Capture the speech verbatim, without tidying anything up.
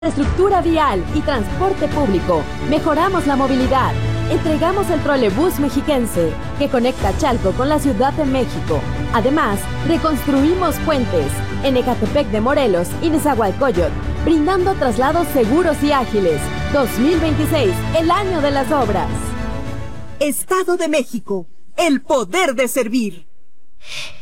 Estructura vial y transporte público. Mejoramos la movilidad. Entregamos el trolebús mexiquense, que conecta Chalco con la Ciudad de México. Además, reconstruimos puentes en Ecatepec de Morelos y Nezahualcóyotl, brindando traslados seguros y ágiles. dos mil veintiséis, el año de las obras. Estado de México, el poder de servir.